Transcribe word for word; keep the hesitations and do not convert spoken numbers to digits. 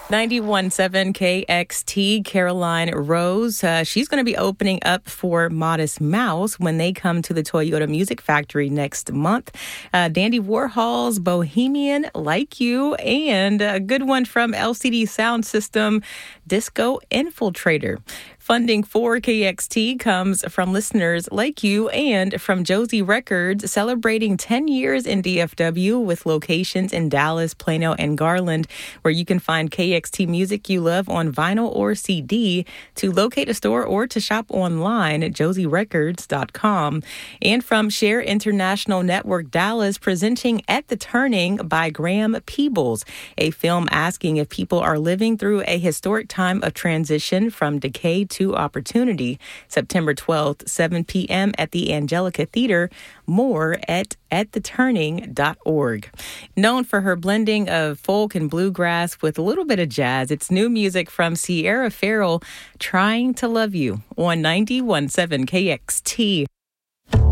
ninety-one point seven K X T, Caroline Rose. Uh, she's going to be opening up for Modest Mouse when they come to the Toyota Music Factory next month. Uh, Dandy Warhol's Bohemian Like You, and a good one from L C D Sound System, Disco Infiltrator. Funding for K X T comes from listeners like you and from Josie Records, celebrating ten years in D F W with locations in Dallas, Plano, and Garland, where you can find K X T music you love on vinyl or C D. To locate a store or to shop online at josie records dot com. And from Share International Network Dallas, presenting At the Turning by Graham Peebles, a film asking if people are living through a historic time of transition from decay to to opportunity. September twelfth, seven p.m. at the Angelica Theater. More at at the turning dot org. Known for her blending of folk and bluegrass with a little bit of jazz, it's new music from Sierra Farrell, Trying to Love You on ninety-one point seven K X T.